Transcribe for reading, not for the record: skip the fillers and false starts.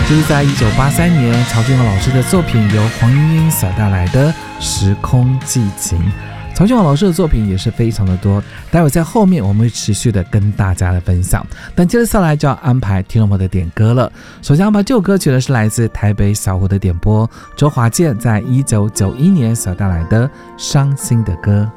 这是在1983年曹俊豪老师的作品，由黄莺莺所带来的《时空寄情》。曹俊豪老师的作品也是非常的多，待会在后面我们会持续的跟大家的分享。但接着下来就要安排听众朋友的点歌了。首先安排这首歌曲呢是来自台北小胡的点播，周华健在1991年所带来的《伤心的歌》。